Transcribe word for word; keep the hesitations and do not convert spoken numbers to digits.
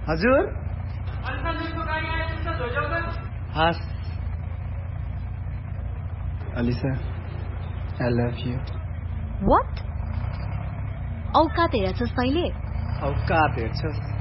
हजुर हस् Alisa I love you. What? औकात हेर्छस् तैले? औकात हेर्छस्